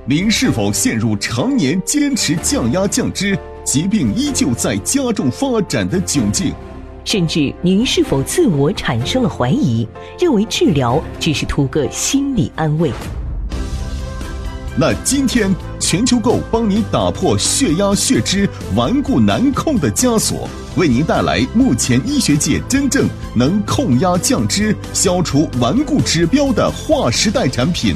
您是否陷入常年坚持降压降脂，疾病依旧在加重发展的窘境？ 甚至您是否自我产生了怀疑，认为治疗只是图个心理安慰？ 那今天全球购帮你打破血压血脂顽固难控的枷锁，为您带来目前医学界真正能控压降脂、消除顽固指标的划时代产品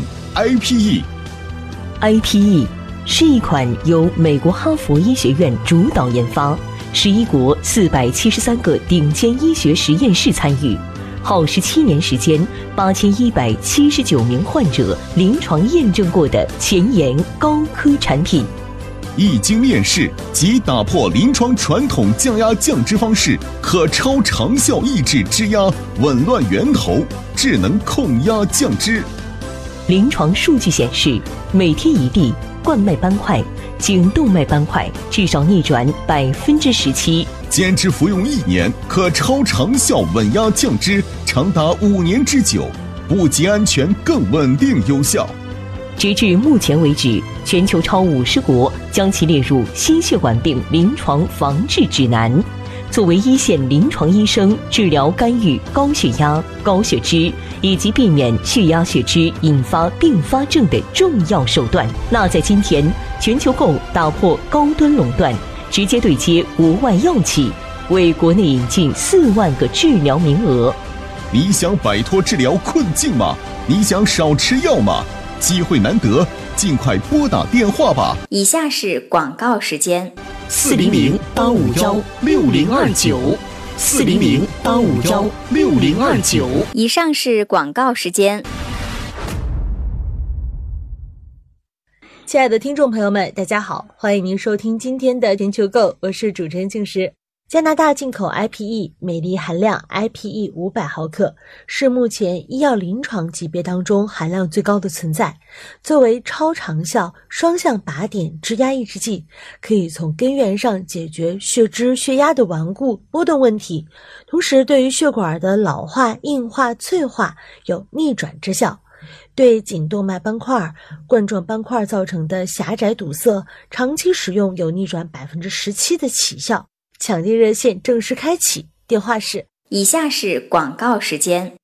IPE。IPE 是一款由美国哈佛医学院主导研发，11国473个顶尖医学实验室参与，耗17年时间，8179名患者临床验证过的前沿高科产品。一经面世即打破临床传统降压降脂方式，可超长效抑制脂压，紊乱源头，智能控压降脂。临床数据显示，每天一粒冠脉斑块、颈动脉斑块至少逆转17%，坚持服用1年，可超长效稳压降脂长达5年之久，不仅安全，更稳定有效。截至目前为止，全球超50国将其列入心血管病临床防治指南。作为一线临床医生，治疗干预高血压、高血脂以及避免血压血脂引发并发症的重要手段。那在今天，全球购打破高端垄断，直接对接国外药企，为国内引进4万个治疗名额。你想摆脱治疗困境吗？你想少吃药吗？机会难得，尽快拨打电话吧。 以下是广告时间 ：400-851-6029，400-851-6029。 以上是广告时间。 亲爱的听众朋友们，大家好，欢迎您收听今天的全球购，我是主持人静时。加拿大进口 IPE 镁离含量 IPE 500毫克是目前医药临床级别当中含量最高的存在。作为超长效双向靶点脂压抑制剂，可以从根源上解决血脂血压的顽固波动问题，同时对于血管的老化硬化脆化有逆转之效，对颈动脉斑块、冠状斑块造成的狭窄堵塞，长期使用有逆转17%的起效。抢订热线正式开启，电话是： 以下是广告时间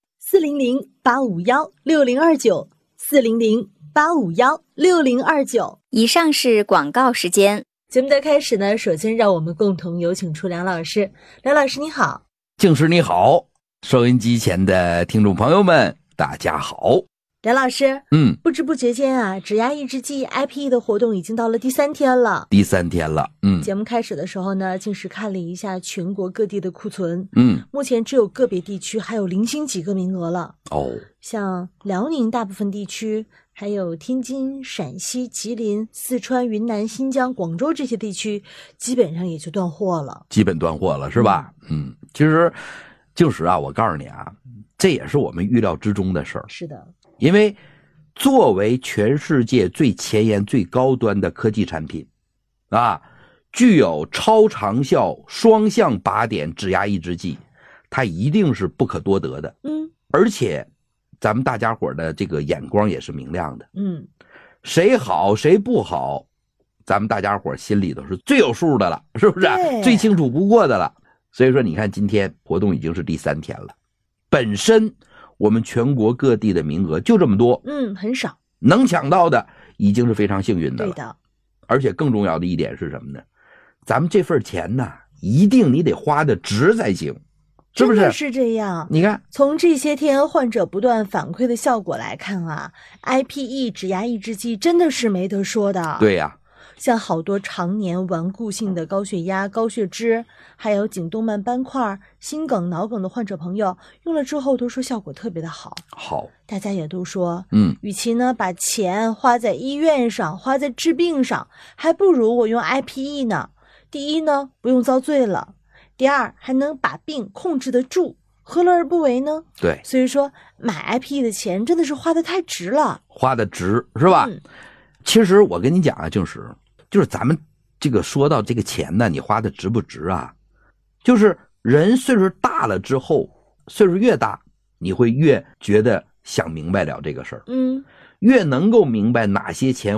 400-851-6029，400-851-6029。 以上是广告时间。 节目的开始呢，首先让我们共同有请出梁老师。梁老师你好。 静时你好，收音机前的听众朋友们大家好。 梁老师，不知不觉间啊，脂压抑制剂 IPE 的活动已经到了第3天了。节目开始的时候呢，静时看了一下全国各地的库存，目前只有个别地区还有零星几个名额了。像辽宁大部分地区，还有天津、陕西、吉林、四川、云南、新疆、广州这些地区，基本上也就断货了。 是吧？其实静时啊，我告诉你啊，这也是我们预料之中的事儿。 是的。 因为作为全世界最前沿最高端的科技产品啊，具有超长效双向靶点脂压抑制剂，它一定是不可多得的。而且咱们大家伙的这个眼光也是明亮的。谁好谁不好，咱们大家伙心里头是最有数的了，是不是？最清楚不过的了。所以说你看今天活动已经是第3天了，本身我们全国各地的名额就这么多， 很少， 能抢到的已经是非常幸运的了。 对的。 而且更重要的一点是什么呢？咱们这份钱呢，一定你得花的值才行，是不是？ 真的是这样。 你看， 从这些天患者不断反馈的效果来看啊 ，IPE 脂压抑制剂真的是没得说的。 对呀。 像好多常年顽固性的高血压、高血脂，还有颈动脉斑块、心梗、脑梗的患者朋友，用了之后都说效果特别的好。大家也都说，与其呢把钱花在医院上，花在治病上，还不如我用 IPE 呢。第一呢，不用遭罪了；第二，还能把病控制得住，何乐而不为呢？ 对， 所以说买 IPE 的钱真的是花得太值了， 花得值是吧？其实我跟你讲啊，就是咱们这个说到这个钱呢，你花的值不值啊？就是人岁数大了之后，岁数越大，你会越觉得想明白了这个事儿，越能够明白哪些钱